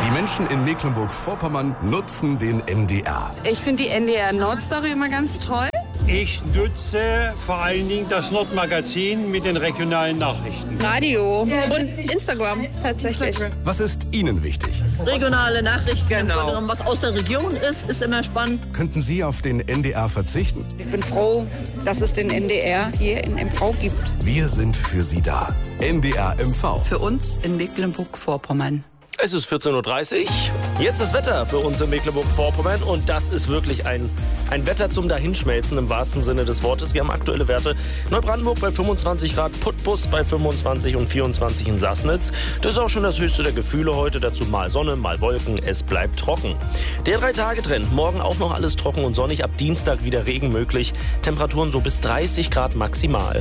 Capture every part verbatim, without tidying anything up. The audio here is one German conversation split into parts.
Die Menschen in Mecklenburg-Vorpommern nutzen den N D R. Ich finde die N D R Nordstory immer ganz toll. Ich nutze vor allen Dingen das Nordmagazin mit den regionalen Nachrichten. Radio und Instagram tatsächlich. Was ist Ihnen wichtig? Regionale Nachrichten, Genau. was aus der Region ist, ist immer spannend. Könnten Sie auf den N D R verzichten? Ich bin froh, dass es den N D R hier in M V gibt. Wir sind für Sie da. N D R M V. Für uns in Mecklenburg-Vorpommern. Es ist vierzehn Uhr dreißig. Jetzt das Wetter für uns in Mecklenburg-Vorpommern. Und das ist wirklich ein, ein Wetter zum Dahinschmelzen im wahrsten Sinne des Wortes. Wir haben aktuelle Werte. Neubrandenburg bei fünfundzwanzig Grad, Putbus bei fünfundzwanzig und vierundzwanzig in Sassnitz. Das ist auch schon das höchste der Gefühle heute. Dazu mal Sonne, mal Wolken. Es bleibt trocken. Der Drei-Tage-Trend. Morgen auch noch alles trocken und sonnig. Ab Dienstag wieder Regen möglich. Temperaturen so bis dreißig Grad maximal.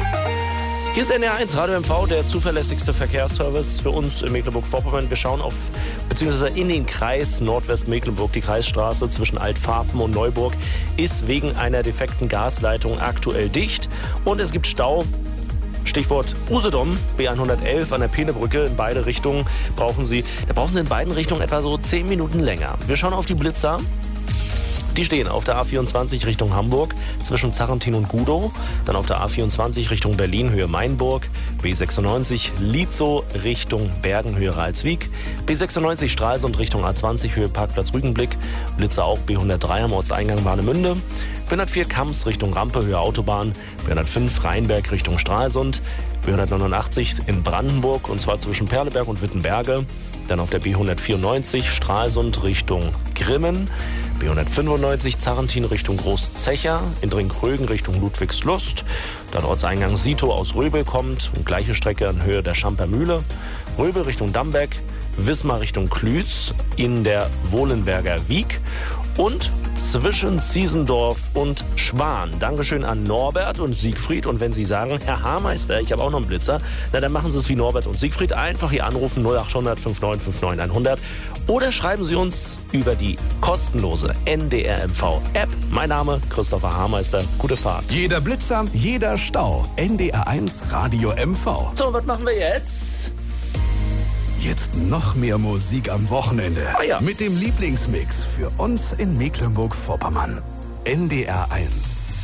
Hier ist N D R eins Radio M V, der zuverlässigste Verkehrsservice für uns in Mecklenburg-Vorpommern. Wir schauen auf, beziehungsweise in den Kreis Nordwest-Mecklenburg. Die Kreisstraße zwischen Altfarben und Neuburg ist wegen einer defekten Gasleitung aktuell dicht. Und es gibt Stau. Stichwort Usedom, B hundertelf an der Peenebrücke in beide Richtungen brauchen Sie. Da brauchen Sie in beiden Richtungen etwa so zehn Minuten länger. Wir schauen auf die Blitzer. Die stehen auf der A vierundzwanzig Richtung Hamburg zwischen Zarrentin und Gudow. Dann auf der A vierundzwanzig Richtung Berlin Höhe Mainburg. B sechsundneunzig Lietzow Richtung Bergen Höhe Ralswiek. B sechsundneunzig Stralsund Richtung A zwanzig Höhe Parkplatz Rügenblick. Blitzer auch B hundertdrei am Ortseingang Warnemünde. B hundertvier Kamms Richtung Rampe Höhe Autobahn. B hundertfünf Rheinberg Richtung Stralsund. B hundertneunundachtzig in Brandenburg und zwar zwischen Perleberg und Wittenberge. Dann auf der B hundertvierundneunzig Stralsund Richtung Grimmen. B hundertfünfundneunzig Zarrentin Richtung Großzecher. In Drinkrögen Richtung Ludwigslust. Dann Ortseingang Sito aus Röbel kommt. Und gleiche Strecke in Höhe der Schamper Mühle. Röbel Richtung Dambeck. Wismar Richtung Klütz. In der Wohlenberger Wiek. Und zwischen Ziesendorf und Schwan. Dankeschön an Norbert und Siegfried. Und wenn Sie sagen, Herr Haarmeister, ich habe auch noch einen Blitzer, na dann machen Sie es wie Norbert und Siegfried. Einfach hier anrufen null achthundert fünfundneunzig neunundfünfzig hundert oder schreiben Sie uns über die kostenlose N D R M V App. Mein Name Christopher Haarmeister. Gute Fahrt. Jeder Blitzer, jeder Stau. N D R eins Radio M V. So, was machen wir jetzt? Jetzt noch mehr Musik am Wochenende. Ah ja. Mit dem Lieblingsmix für uns in Mecklenburg-Vorpommern. N D R eins.